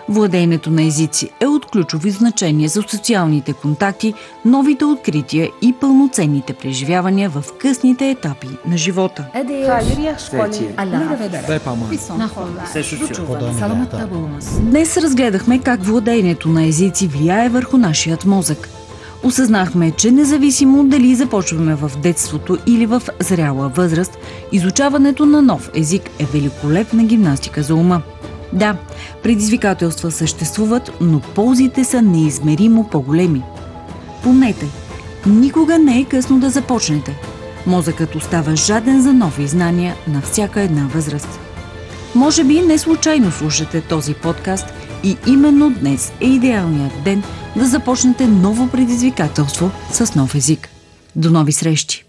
Владеенето на езици е от ключови значения за социалните контакти, новите открития и пълноценните преживявания в късните етапи на живота. Днес разгледахме как владеенето на езици влияе върху нашият мозък. Осъзнахме, че независимо дали започваме в детството или в зряла възраст, изучаването на нов език е великолепна гимнастика за ума. Да, предизвикателства съществуват, но ползите са неизмеримо по-големи. Помнете, никога не е късно да започнете. Мозъкът остава жаден за нови знания на всяка една възраст. Може би не случайно слушате този подкаст и именно днес е идеалният ден да започнете ново предизвикателство с нов език. До нови срещи!